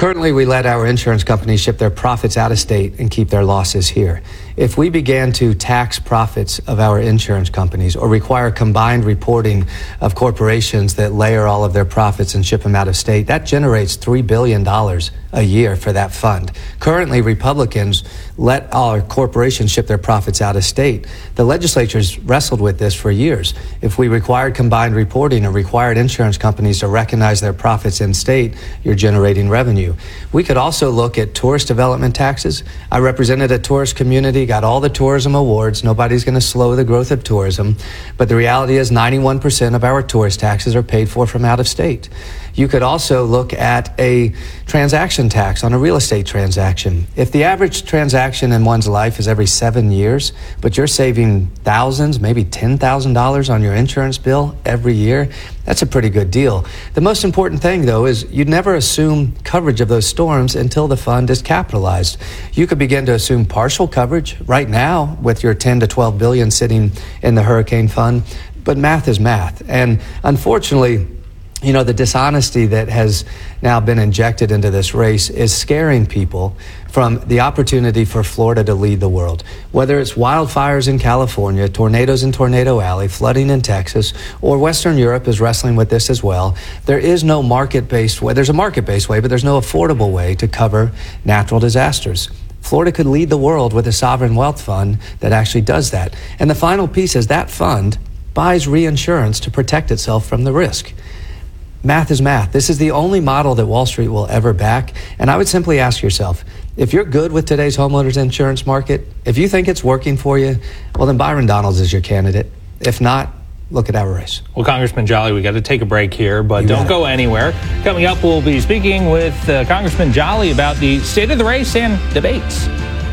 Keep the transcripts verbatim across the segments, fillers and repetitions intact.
Currently, we let our insurance companies ship their profits out of state and keep their losses here. If we began to tax profits of our insurance companies or require combined reporting of corporations that layer all of their profits and ship them out of state, that generates three billion dollars a year for that fund. Currently, Republicans let our corporations ship their profits out of state. The legislature's wrestled with this for years. If we required combined reporting or required insurance companies to recognize their profits in state, you're generating revenue. We could also look at tourist development taxes. I represented a tourist community, got all the tourism awards. Nobody's going to slow the growth of tourism. But the reality is ninety-one percent of our tourist taxes are paid for from out of state. You could also look at a transaction tax on a real estate transaction. If the average transaction in one's life is every seven years, but you're saving thousands, maybe ten thousand dollars on your insurance bill every year, that's a pretty good deal. The most important thing, though, is you'd never assume coverage of those storms until the fund is capitalized. You could begin to assume partial coverage right now with your ten to twelve billion sitting in the hurricane fund, but math is math. And unfortunately, you know, the dishonesty that has now been injected into this race is scaring people from the opportunity for Florida to lead the world. Whether it's wildfires in California, tornadoes in Tornado Alley, flooding in Texas, or Western Europe is wrestling with this as well, there is no market-based way. There's a market-based way, but there's no affordable way to cover natural disasters. Florida could lead the world with a sovereign wealth fund that actually does that. And the final piece is that fund buys reinsurance to protect itself from the risk. Math is math. This is the only model that Wall Street will ever back. And I would simply ask yourself, if you're good with today's homeowners insurance market, if you think it's working for you, well, then Byron Donalds is your candidate. If not, look at our race. Well, Congressman Jolly, we got to take a break here, but you don't go anywhere. Coming up, we'll be speaking with uh, Congressman Jolly about the state of the race and debates.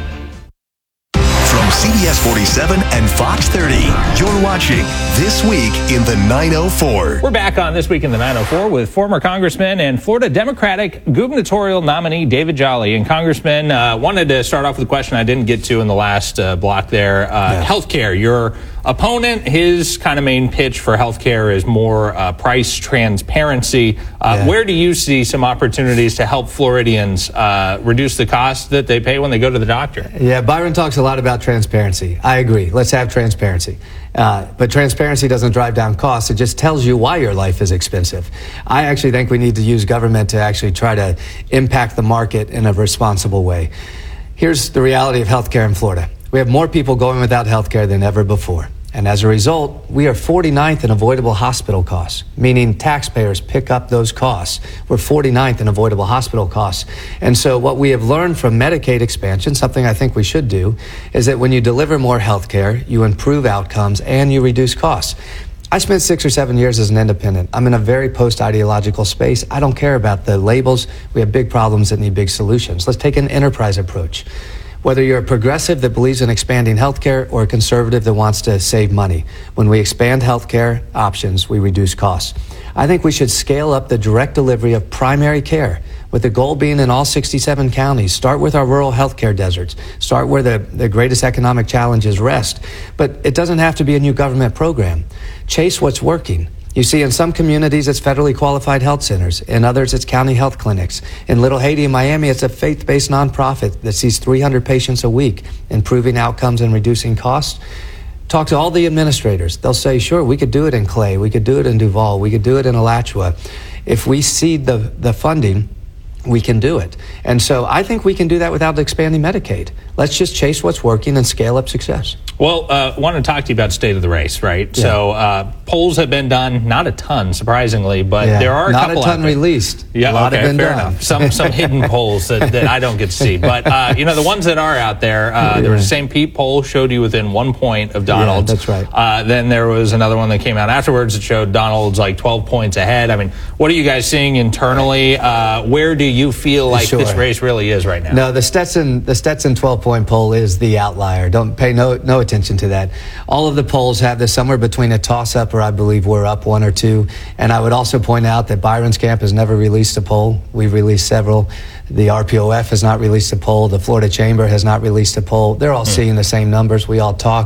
From C B S forty-seven and Fox thirty, you're watching This Week in the nine oh four. We're back on This Week in the nine oh four with former Congressman and Florida Democratic gubernatorial nominee David Jolly. And Congressman, uh, wanted to start off with a question I didn't get to in the last uh, block there. Uh, yeah. Healthcare, your opponent, his kind of main pitch for healthcare is more uh, price transparency. Uh, yeah. Where do you see some opportunities to help Floridians uh, reduce the cost that they pay when they go to the doctor? Yeah, Byron talks a lot about transparency. I agree. Let's have transparency. Uh, but transparency doesn't drive down costs. It just tells you why your life is expensive. I actually think we need to use government to actually try to impact the market in a responsible way. Here's the reality of healthcare in Florida. We have more people going without healthcare than ever before. And as a result, we are forty-ninth in avoidable hospital costs, meaning taxpayers pick up those costs. We're forty-ninth in avoidable hospital costs. And so what we have learned from Medicaid expansion, something I think we should do, is that when you deliver more health care, you improve outcomes and you reduce costs. I spent six or seven years as an independent. I'm in a very post-ideological space. I don't care about the labels. We have big problems that need big solutions. Let's take an enterprise approach. Whether you're a progressive that believes in expanding healthcare or a conservative that wants to save money, when we expand healthcare options, we reduce costs. I think we should scale up the direct delivery of primary care, with the goal being in all sixty-seven counties. Start with our rural healthcare deserts. Start where the, the greatest economic challenges rest. But it doesn't have to be a new government program. Chase what's working. You see, in some communities, it's federally qualified health centers. In others, it's county health clinics. In Little Haiti in Miami, it's a faith-based nonprofit that sees three hundred patients a week, improving outcomes and reducing costs. Talk to all the administrators. They'll say, sure, we could do it in Clay. We could do it in Duval. We could do it in Alachua. If we seed the, the funding, we can do it. And so I think we can do that without expanding Medicaid. Let's just chase what's working and scale up success. Well, I uh, want to talk to you about state of the race, right? Yeah. So uh, polls have been done, not a ton, surprisingly, but yeah, there are a not couple a ton out there. released. Yeah, a lot okay, have been fair done. enough. Some some hidden polls that, that I don't get to see. But, uh, you know, the ones that are out there, uh, yeah. there was the Saint Pete poll showed you within one point of Donald's. Yeah, that's right. Uh, then there was another one that came out afterwards that showed Donald's like twelve points ahead. I mean, what are you guys seeing internally? Uh, where do you feel like sure. this race really is right now? No, the Stetson the Stetson twelve-point poll is the outlier. Don't pay no no attention to that. All of the polls have this somewhere between a toss-up or I believe we're up one or two. And I would also point out that Byron's camp has never released a poll. We've released several. The R P O F has not released a poll. The Florida Chamber has not released a poll. They're all mm. seeing the same numbers. We all talk.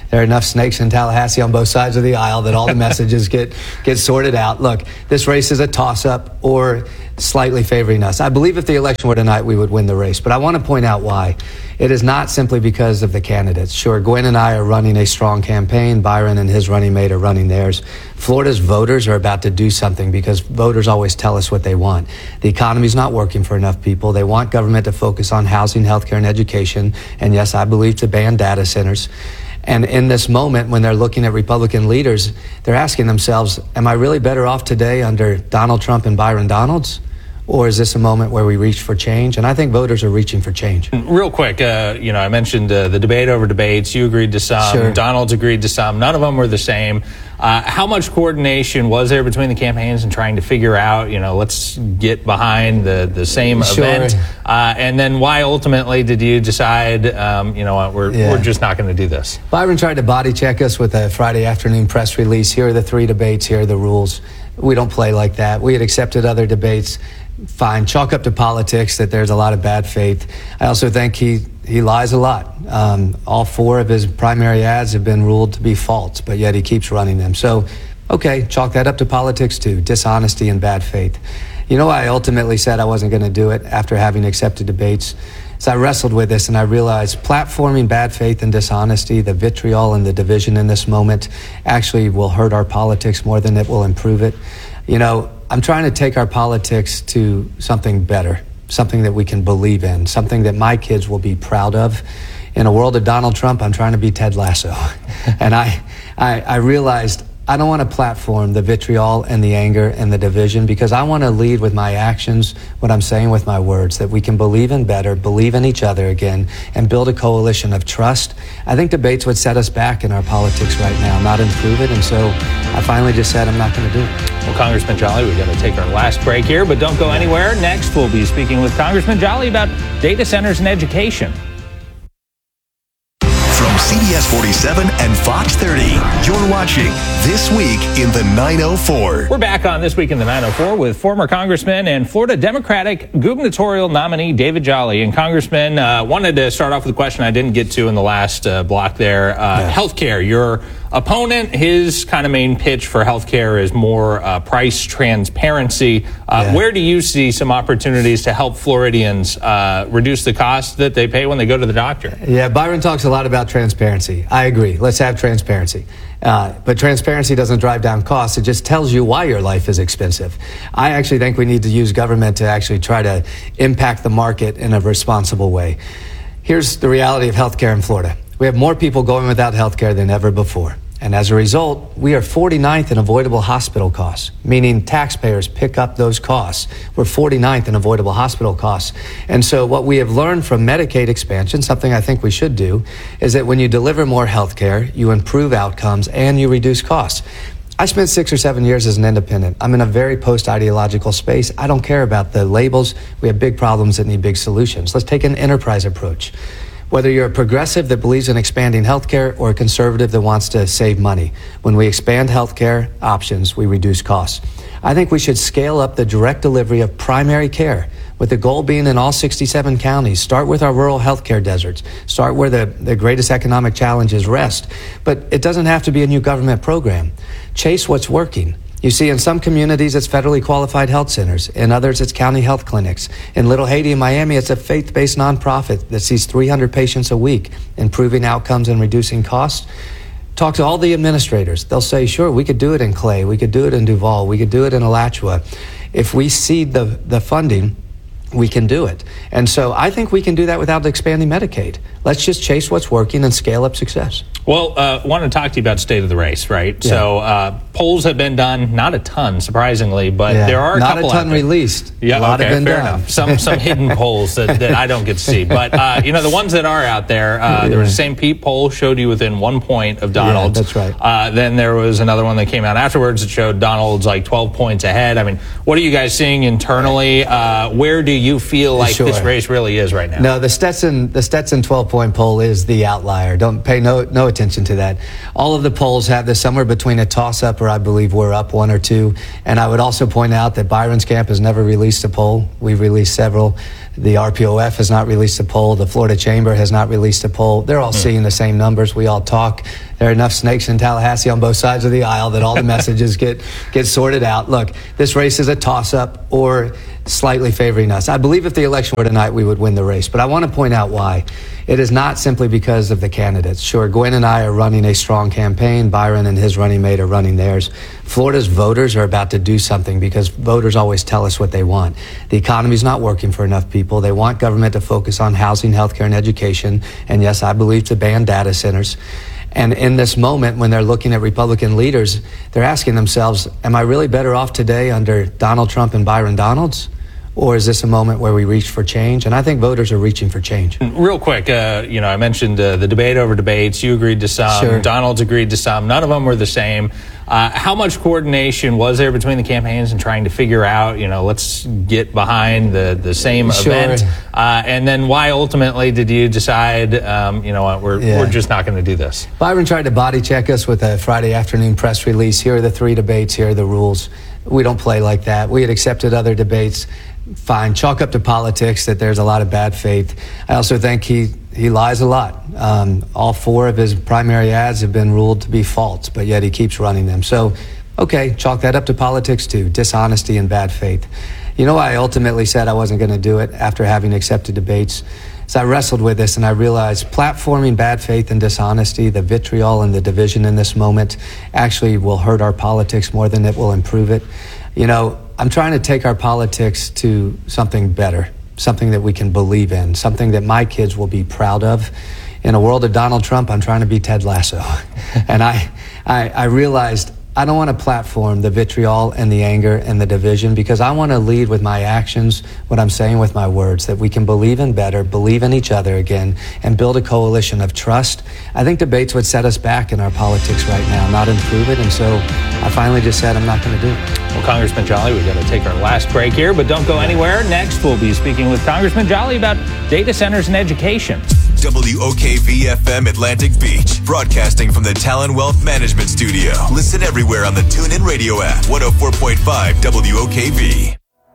There are enough snakes in Tallahassee on both sides of the aisle that all the messages get, get sorted out. Look, this race is a toss-up or slightly favoring us. I believe if the election were tonight, we would win the race. But I want to point out why. It is not simply because of the candidates. Sure, Gwen and I are running a strong campaign. Byron and his running mate are running theirs. Florida's voters are about to do something because voters always tell us what they want. The economy's not working for enough people. They want government to focus on housing, healthcare, and education. And yes, I believe to ban data centers. And in this moment, when they're looking at Republican leaders, they're asking themselves, am I really better off today under Donald Trump and Byron Donalds? Or is this a moment where we reach for change? And I think voters are reaching for change. Real quick, uh, you know, I mentioned uh, the debate over debates. You agreed to some. Sure. Donald's agreed to some. None of them were the same. Uh, how much coordination was there between the campaigns and trying to figure out, you know, let's get behind the, the same Sure. event? Uh, and then why ultimately did you decide, um, you know what, we're, Yeah. we're just not going to do this? Byron tried to body check us with a Friday afternoon press release. Here are the three debates. Here are the rules. We don't play like that. We had accepted other debates. Fine, chalk up to politics that there's a lot of bad faith. I also think he, he lies a lot. Um, all four of his primary ads have been ruled to be false, but yet he keeps running them. So, okay, chalk that up to politics too, dishonesty and bad faith. You know why I ultimately said I wasn't going to do it after having accepted debates? So I wrestled with this and I realized platforming bad faith and dishonesty, the vitriol and the division in this moment actually will hurt our politics more than it will improve it. You know, I'm trying to take our politics to something better, something that we can believe in, something that my kids will be proud of. In a world of Donald Trump, I'm trying to be Ted Lasso. And I, I, I realized I don't want to platform the vitriol and the anger and the division because I want to lead with my actions, what I'm saying with my words, that we can believe in better, believe in each other again, and build a coalition of trust. I think debates would set us back in our politics right now, not improve it. And so I finally just said I'm not going to do it. Well, Congressman Jolly, we've got to take our last break here, but don't go anywhere. Next, we'll be speaking with Congressman Jolly about data centers and education. From C B S forty-seven and Fox thirty, you're watching This Week in the nine oh four. We're back on This Week in the nine oh four with former Congressman and Florida Democratic gubernatorial nominee David Jolly. And Congressman, uh, wanted to start off with a question I didn't get to in the last uh, block there. Uh, yeah. Healthcare, your opponent, his kind of main pitch for healthcare is more uh, price transparency. Uh, yeah. Where do you see some opportunities to help Floridians uh, reduce the cost that they pay when they go to the doctor? Yeah, Byron talks a lot about transparency. I agree. Let's have transparency. Uh, but transparency doesn't drive down costs. It just tells you why your life is expensive. I actually think we need to use government to actually try to impact the market in a responsible way. Here's the reality of healthcare in Florida. We have more people going without healthcare than ever before. And as a result, we are forty-ninth in avoidable hospital costs, meaning taxpayers pick up those costs. We're forty-ninth in avoidable hospital costs. And so what we have learned from Medicaid expansion, something I think we should do, is that when you deliver more health care, you improve outcomes and you reduce costs. I spent six or seven years as an independent. I'm in a very post-ideological space. I don't care about the labels. We have big problems that need big solutions. Let's take an enterprise approach. Whether you're a progressive that believes in expanding healthcare or a conservative that wants to save money, when we expand healthcare options, we reduce costs. I think we should scale up the direct delivery of primary care, with the goal being in all sixty-seven counties. Start with our rural healthcare deserts. Start where the, the greatest economic challenges rest. But it doesn't have to be a new government program. Chase what's working. You see, in some communities, it's federally qualified health centers. In others, it's county health clinics. In Little Haiti in Miami, it's a faith-based nonprofit that sees three hundred patients a week, improving outcomes and reducing costs. Talk to all the administrators. They'll say, sure, we could do it in Clay. We could do it in Duval. We could do it in Alachua. If we seed the, the funding, we can do it. And so I think we can do that without expanding Medicaid. Let's just chase what's working and scale up success. Well, I uh, want to talk to you about state of the race, right? Yeah. So uh, polls have been done, not a ton, surprisingly, but yeah. there are a not couple a ton out there. released. Yeah, a lot okay, have been fair done. enough. Some some hidden polls that, that I don't get to see. But, uh, you know, the ones that are out there, uh, yeah. there was the same Pete poll showed you within one point of Donald's. Yeah, that's right. Uh, then there was another one that came out afterwards that showed Donald's like twelve points ahead. I mean, what are you guys seeing internally? Uh, where do you feel like sure. this race really is right now? No, the Stetson the Stetson twelve-point poll is the outlier. Don't pay no no attention to that. All of the polls have this somewhere between a toss-up or I believe we're up one or two. And I would also point out that Byron's camp has never released a poll. We've released several. The R P O F has not released a poll. The Florida Chamber has not released a poll. They're all mm. seeing the same numbers. We all talk. There are enough snakes in Tallahassee on both sides of the aisle that all the messages get, get sorted out. Look, this race is a toss-up or slightly favoring us. I believe if the election were tonight, we would win the race. But I want to point out why. It is not simply because of the candidates. Sure, Gwen and I are running a strong campaign. Byron and his running mate are running theirs. Florida's voters are about to do something because voters always tell us what they want. The economy's not working for enough people. They want government to focus on housing, healthcare, and education. And yes, I believe to ban data centers. And in this moment, when they're looking at Republican leaders, they're asking themselves, am I really better off today under Donald Trump and Byron Donalds? Or is this a moment where we reach for change? And I think voters are reaching for change. Real quick, uh, you know, I mentioned uh, the debate over debates. You agreed to some. Sure. Donald's agreed to some. None of them were the same. Uh, how much coordination was there between the campaigns and trying to figure out, you know, let's get behind the, the same Sure. event? Uh, and then why ultimately did you decide, um, you know what, we're, Yeah. we're just not going to do this? Byron tried to body check us with a Friday afternoon press release. Here are the three debates. Here are the rules. We don't play like that. We had accepted other debates. Fine, chalk up to politics that there's a lot of bad faith. I also think he, he lies a lot. Um, all four of his primary ads have been ruled to be false, but yet he keeps running them. So, okay, chalk that up to politics too, dishonesty and bad faith. You know why I ultimately said I wasn't going to do it after having accepted debates? So I wrestled with this and I realized platforming bad faith and dishonesty, the vitriol and the division in this moment actually will hurt our politics more than it will improve it. You know, I'm trying to take our politics to something better, something that we can believe in, something that my kids will be proud of. In a world of Donald Trump, I'm trying to be Ted Lasso. And I, I, I realized I don't want to platform the vitriol and the anger and the division because I want to lead with my actions, what I'm saying with my words, that we can believe in better, believe in each other again, and build a coalition of trust. I think debates would set us back in our politics right now, not improve it. And so I finally just said I'm not going to do it. Well, Congressman Jolly, we've got to take our last break here, but don't go anywhere. Next, we'll be speaking with Congressman Jolly about data centers and education. W O K V F M Atlantic Beach, broadcasting from the Talon Wealth Management Studio. Listen everywhere on the TuneIn Radio app. one oh four point five W O K V.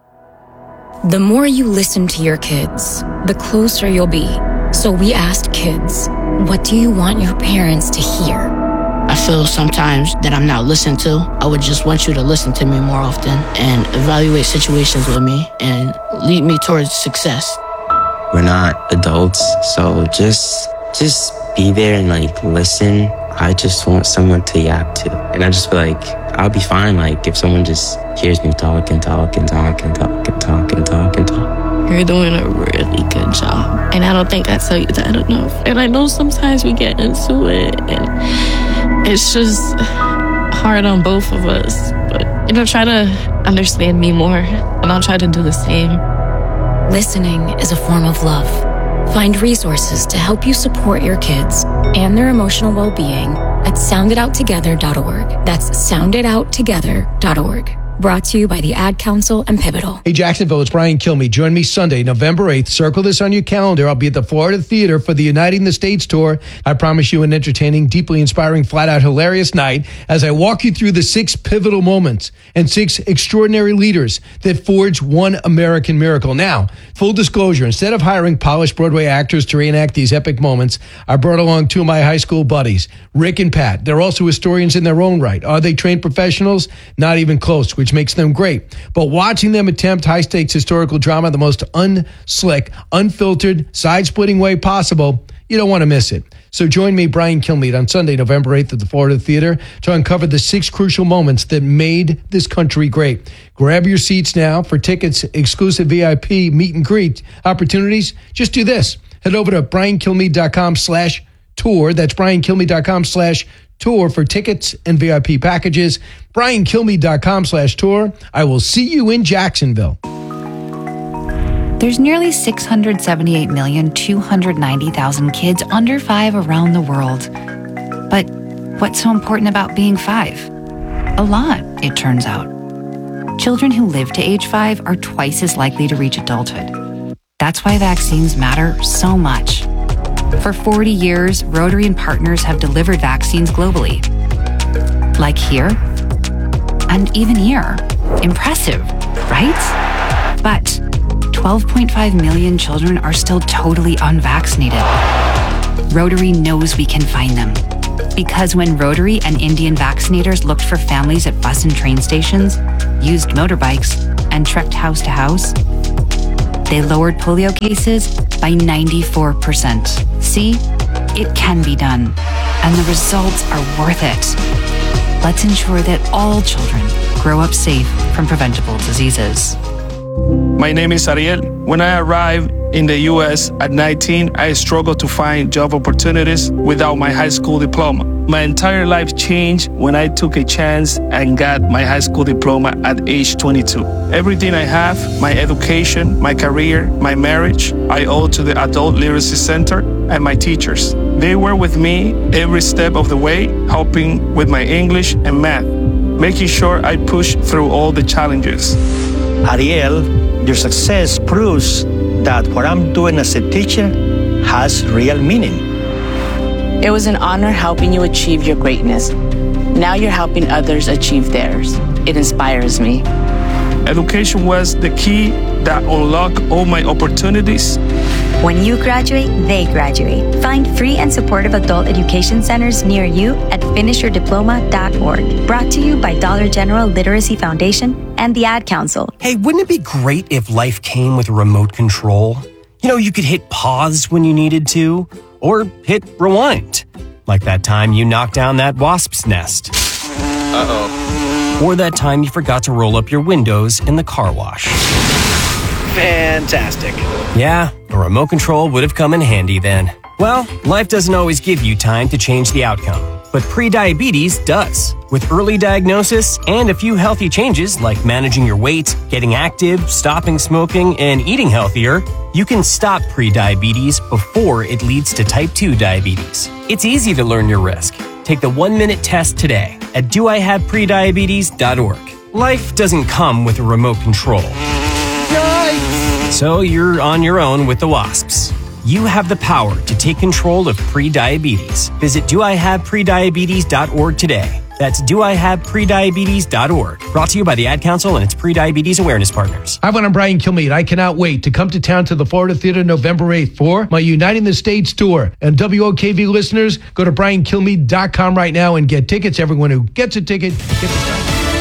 The more you listen to your kids, the closer you'll be. So we asked kids, what do you want your parents to hear? I feel sometimes that I'm not listened to. I would just want you to listen to me more often and evaluate situations with me and lead me towards success. We're not adults, so just just be there and like listen. I just want someone to yap to. And I just feel like I'll be fine like if someone just hears me talk and talk and talk and talk and talk and talk and talk. You're doing a really good job. And I don't think I tell you that enough. And I know sometimes we get into it and it's just hard on both of us. But you know, try to understand me more and I'll try to do the same. Listening is a form of love. Find resources to help you support your kids and their emotional well-being at sound it out together dot org. That's sound it out together dot org. Brought to you by the Ad Council and Pivotal. Hey, Jacksonville, it's Brian Kilmeade. Join me Sunday, November eighth. Circle this on your calendar. I'll be at the Florida Theater for the Uniting the States tour. I promise you an entertaining, deeply inspiring, flat-out hilarious night as I walk you through the six pivotal moments and six extraordinary leaders that forged one American miracle. Now, full disclosure, instead of hiring polished Broadway actors to reenact these epic moments, I brought along two of my high school buddies, Rick and Pat. They're also historians in their own right. Are they trained professionals? Not even close, which makes them great. But watching them attempt high-stakes historical drama the most unslick, unfiltered, side-splitting way possible, you don't want to miss it. So join me, Brian Kilmeade, on Sunday, November eighth at the Florida Theater to uncover the six crucial moments that made this country great. Grab your seats now. For tickets, exclusive V I P meet and greet opportunities, just do this. Head over to briankilmeade.com slash tour. That's briankilmeade.com slash tour for tickets and V I P packages. briankilmeade.com slash tour. I will see you in Jacksonville. There's nearly six hundred seventy-eight million, two hundred ninety thousand kids under five around the world. But what's so important about being five? A lot, it turns out. Children who live to age five are twice as likely to reach adulthood. That's why vaccines matter so much. For forty years, Rotary and partners have delivered vaccines globally. Like here, and even here. Impressive, right? But twelve point five million children are still totally unvaccinated. Rotary knows we can find them. Because when Rotary and Indian vaccinators looked for families at bus and train stations, used motorbikes, and trekked house to house, they lowered polio cases by ninety-four percent. See, it can be done, and the results are worth it. Let's ensure that all children grow up safe from preventable diseases. My name is Ariel. When I arrived in the U S at nineteen, I struggled to find job opportunities without my high school diploma. My entire life changed when I took a chance and got my high school diploma at age twenty-two. Everything I have, my education, my career, my marriage, I owe to the Adult Literacy Center and my teachers. They were with me every step of the way, helping with my English and math, making sure I pushed through all the challenges. Ariel, your success proves that what I'm doing as a teacher has real meaning. It was an honor helping you achieve your greatness. Now you're helping others achieve theirs. It inspires me. Education was the key that unlocked all my opportunities. When you graduate, they graduate. Find free and supportive adult education centers near you at finish your diploma dot org. Brought to you by Dollar General Literacy Foundation and the Ad Council. Hey, wouldn't it be great if life came with a remote control? You know, you could hit pause when you needed to, or hit rewind. Like that time you knocked down that wasp's nest. Uh-oh. Or that time you forgot to roll up your windows in the car wash. Fantastic. Yeah, a remote control would have come in handy then. Well, life doesn't always give you time to change the outcome, but prediabetes does. With early diagnosis and a few healthy changes like managing your weight, getting active, stopping smoking, and eating healthier, you can stop prediabetes before it leads to type two diabetes. It's easy to learn your risk. Take the one-minute test today at do I have prediabetes dot org. Life doesn't come with a remote control. So you're on your own with the wasps. You have the power to take control of prediabetes. Visit do I have prediabetes dot org today. That's do I have prediabetes dot org. Brought to you by the Ad Council and its prediabetes awareness partners. Hi, everyone. I'm Brian Kilmeade. I cannot wait to come to town to the Florida Theater November eighth for my Uniting the States tour. And W O K V listeners, go to brian kilmeade dot com right now and get tickets. Everyone who gets a ticket, gets a ticket.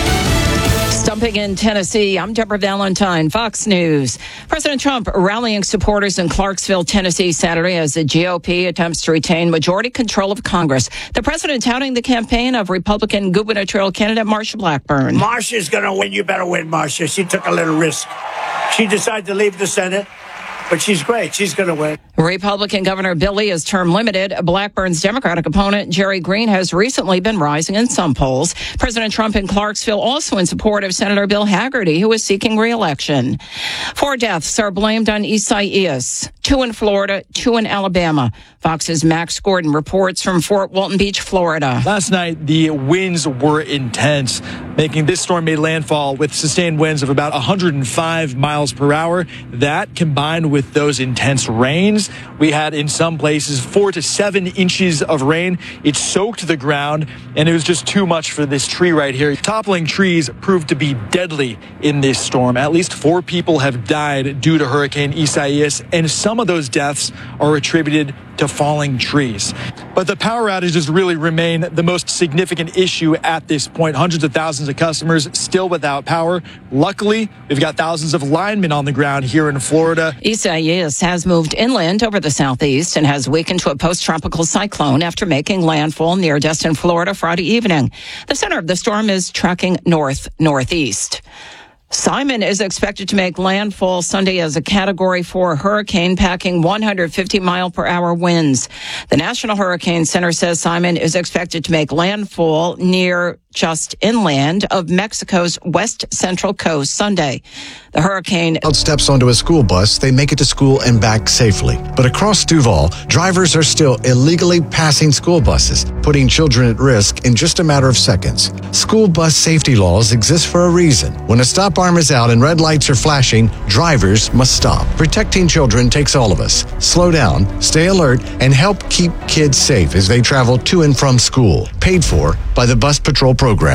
Stumping in Tennessee, I'm Deborah Valentine, Fox News. President Trump rallying supporters in Clarksville, Tennessee Saturday as the G O P attempts to retain majority control of Congress. The president touting the campaign of Republican gubernatorial candidate Marsha Blackburn. Marsha's going to win. You better win, Marsha. She took a little risk. She decided to leave the Senate. But she's great. She's going to win. Republican Governor Bill Lee is term limited. Blackburn's Democratic opponent, Jerry Green, has recently been rising in some polls. President Trump in Clarksville also in support of Senator Bill Hagerty, who is seeking re-election. Four deaths are blamed on Isaias. Two in Florida, two in Alabama. Fox's Max Gordon reports from Fort Walton Beach, Florida. Last night, the winds were intense, making this storm made landfall with sustained winds of about one hundred five miles per hour. That, combined with those intense rains, we had in some places four to seven inches of rain. It soaked the ground, and it was just too much for this tree right here. Toppling trees proved to be deadly in this storm. At least four people have died due to Hurricane Isaias, and some of those deaths are attributed to falling trees. But the power outages really remain the most significant issue at this point. Hundreds of thousands of customers still without power. Luckily, we've got thousands of linemen on the ground here in Florida. Isaias has moved inland over the southeast and has weakened to a post-tropical cyclone after making landfall near Destin, Florida Friday evening. The center of the storm is tracking north-northeast. Simon is expected to make landfall Sunday as a Category four hurricane, packing one hundred fifty mile per hour winds. The National Hurricane Center says Simon is expected to make landfall near just inland of Mexico's west central coast Sunday. The hurricane steps onto a school bus, they make it to school and back safely. But across Duval, drivers are still illegally passing school buses, putting children at risk in just a matter of seconds. School bus safety laws exist for a reason. When a stop arm is out and red lights are flashing, drivers must stop. Protecting children takes all of us. Slow down, stay alert, and help keep kids safe as they travel to and from school. Paid for by the Bus Patrol program.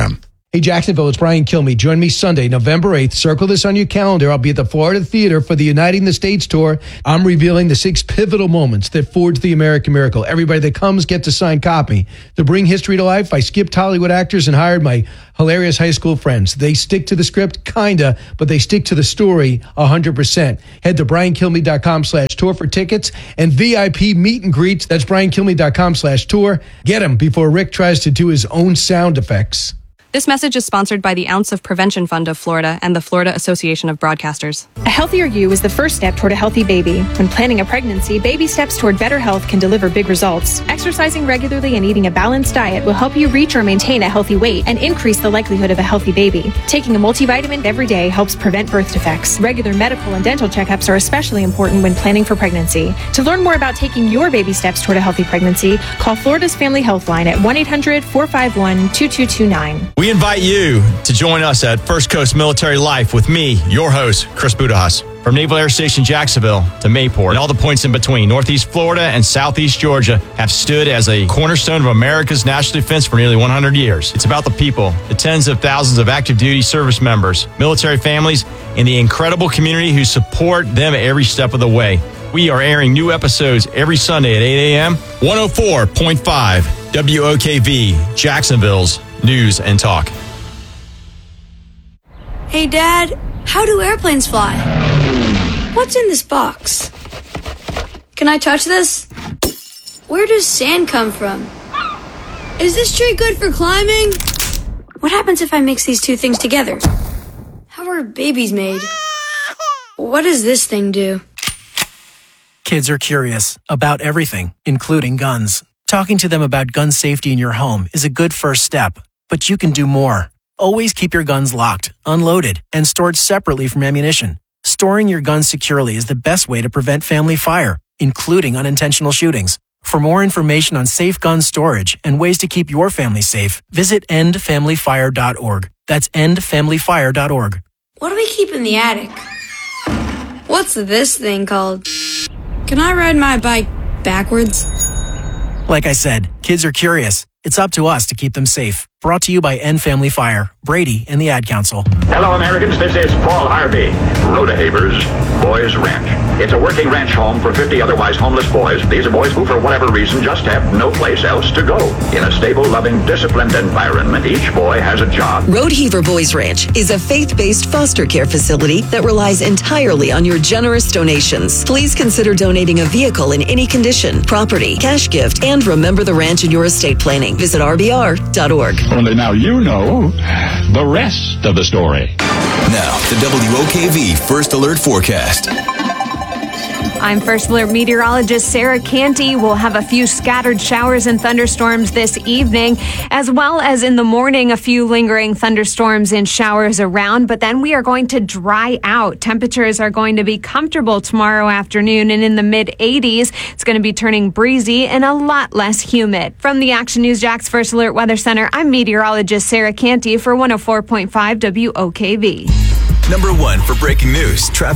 Hey, Jacksonville, it's Brian Kilmeade. Join me Sunday, November eighth. Circle this on your calendar. I'll be at the Florida Theater for the Uniting the States tour. I'm revealing the six pivotal moments that forged the American miracle. Everybody that comes gets a signed copy. To bring history to life, I skipped Hollywood actors and hired my hilarious high school friends. They stick to the script, kinda, but they stick to the story one hundred percent. Head to briankilmeade.com slash tour for tickets and V I P meet and greets. That's briankilmeade.com slash tour. Get them before Rick tries to do his own sound effects. This message is sponsored by the Ounce of Prevention Fund of Florida and the Florida Association of Broadcasters. A healthier you is the first step toward a healthy baby. When planning a pregnancy, baby steps toward better health can deliver big results. Exercising regularly and eating a balanced diet will help you reach or maintain a healthy weight and increase the likelihood of a healthy baby. Taking a multivitamin every day helps prevent birth defects. Regular medical and dental checkups are especially important when planning for pregnancy. To learn more about taking your baby steps toward a healthy pregnancy, call Florida's Family Health Line at one eight hundred, four five one, two two two nine. We invite you to join us at First Coast Military Life with me, your host, Chris Budahas. From Naval Air Station Jacksonville to Mayport and all the points in between, Northeast Florida and Southeast Georgia have stood as a cornerstone of America's national defense for nearly one hundred years. It's about the people, the tens of thousands of active duty service members, military families, and the incredible community who support them every step of the way. We are airing new episodes every Sunday at eight a.m. one oh four point five W O K V, Jacksonville's News and Talk. Hey, Dad, how do airplanes fly? What's in this box? Can I touch this? Where does sand come from? Is this tree good for climbing? What happens if I mix these two things together? How are babies made? What does this thing do? Kids are curious about everything, including guns. Talking to them about gun safety in your home is a good first step, but you can do more. Always keep your guns locked, unloaded, and stored separately from ammunition. Storing your guns securely is the best way to prevent family fire, including unintentional shootings. For more information on safe gun storage and ways to keep your family safe, visit end family fire dot org. That's end family fire dot org. What do we keep in the attic? What's this thing called? Can I ride my bike backwards? Like I said, kids are curious. It's up to us to keep them safe. Brought to you by End Family Fire, Brady, and the Ad Council. Hello, Americans. This is Paul Harvey. Rodehaver's Boys Ranch. It's a working ranch home for fifty otherwise homeless boys. These are boys who, for whatever reason, just have no place else to go. In a stable, loving, disciplined environment, each boy has a job. Rodeheaver Boys Ranch is a faith-based foster care facility that relies entirely on your generous donations. Please consider donating a vehicle in any condition, property, cash gift, and remember the ranch in your estate planning. Visit R B R dot org. Only now you know the rest of the story. Now, the W O K V First Alert Forecast. I'm First Alert meteorologist Sarah Canty. We'll have a few scattered showers and thunderstorms this evening, as well as in the morning, a few lingering thunderstorms and showers around. But then we are going to dry out. Temperatures are going to be comfortable tomorrow afternoon and in the mid eighties. It's going to be turning breezy and a lot less humid. From the Action News Jax First Alert Weather Center, I'm meteorologist Sarah Canty for one oh four point five W O K V. Number one for breaking news, traffic.